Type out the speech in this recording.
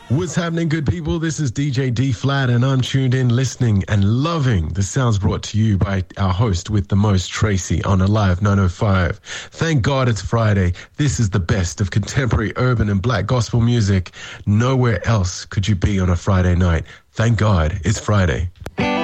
What's happening, good people? This is DJ D Flat, and I'm tuned in, listening and loving the sounds brought to you by our host with the most, Tracy, on Alive 905. Thank God it's Friday. This is the best of contemporary urban and black gospel music. Nowhere else could you be on a Friday night. Thank God it's Friday.